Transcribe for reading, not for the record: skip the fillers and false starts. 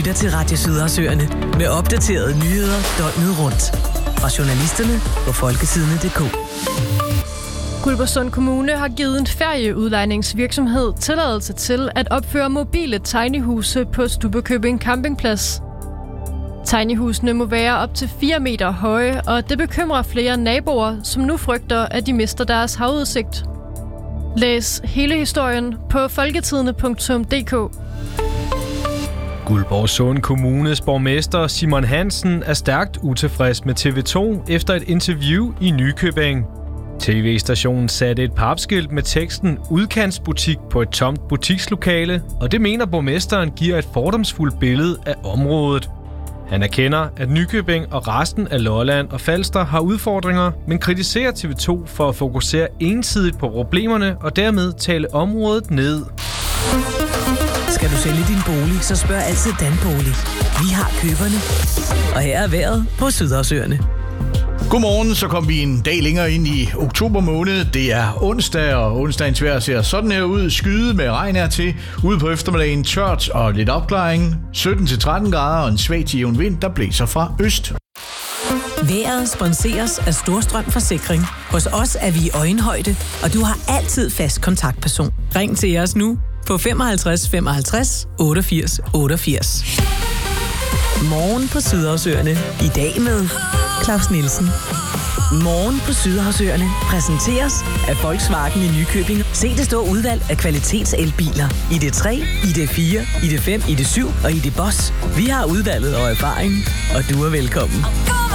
lytter til Radio Sydersøerne med opdaterede nyheder døgnet rundt. Fra journalisterne på folketidene.dk. Guldborgsund Kommune har givet en ferieudlejningsvirksomhed tilladelse til at opføre mobile tinyhuse på Stubbekøbing Campingplads. Tinyhusene må være op til 4 meter høje, og det bekymrer flere naboer, som nu frygter, at de mister deres havudsigt. Læs hele historien på folketidene.dk. Guldborgsund Kommunes borgmester Simon Hansen er stærkt utilfreds med TV2 efter et interview i Nykøbing. TV-stationen satte et papskilt med teksten "Udkantsbutik" på et tomt butikslokale, og det mener borgmesteren giver et fordomsfuldt billede af området. Han erkender, at Nykøbing og resten af Lolland og Falster har udfordringer, men kritiserer TV2 for at fokusere ensidigt på problemerne og dermed tale området ned. Skal du sælge din bolig, så spørg altid Danbolig. Vi har køberne. Og her er vejret på Sydersøerne. Godmorgen, så kom vi en dag længere ind i oktober måned. Det er onsdag, og onsdagens vejr ser sådan her ud. Skyde med regn hertil. Ude på eftermiddagen tørt og lidt opklaring. 17-13 grader og en svag til jævn vind, der blæser fra øst. Vejret sponseres af Storstrøm Forsikring. Hos os er vi i øjenhøjde, og du har altid fast kontaktperson. Ring til os nu på 55 55 88 88. Morgen på Sydersøerne. I dag med Claus Nielsen. Morgen på Sydersøerne præsenteres af Volkswagen i Nykøbing. Se det store udvalg af kvalitetselbiler. ID3, ID4, ID5, ID7 og ID Boss. Vi har udvalget og erfaring, og du er velkommen.